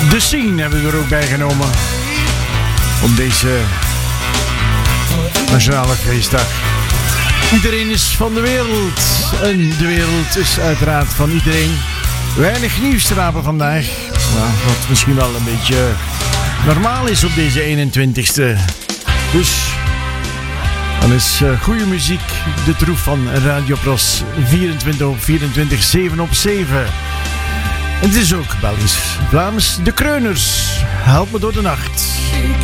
De Scene hebben we er ook bij genomen. Op deze Nationale Feestdag. Iedereen is van de wereld. En de wereld is uiteraard van iedereen. Weinig nieuws te rapen vandaag. Nou, wat misschien wel een beetje normaal is op deze 21ste. Dus dan is goede muziek de troef van Radio Pros. 24 op 24, 7 op 7. En het is ook Belgisch Vlaams. De Kreuners. Help me door de nacht.